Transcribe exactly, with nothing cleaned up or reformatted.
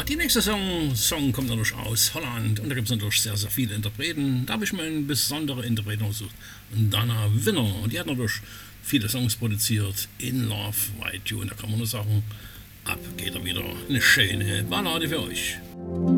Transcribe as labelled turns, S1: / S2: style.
S1: Ja, die nächste Song, Song kommt natürlich aus Holland und da gibt es natürlich sehr, sehr viele Interpreten. Da habe ich mir eine besondere Interpretin gesucht, Dana Winner. Und die hat natürlich viele Songs produziert. In Love, White You. Und da kann man nur sagen, ab geht er wieder. Eine schöne Ballade für euch.